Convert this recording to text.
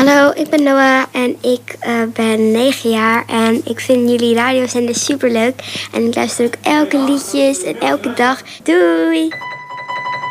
Hallo, ik ben Noah en ik ben 9 jaar en ik vind jullie radiozender superleuk. En ik luister ook elke liedjes en elke dag. Doei!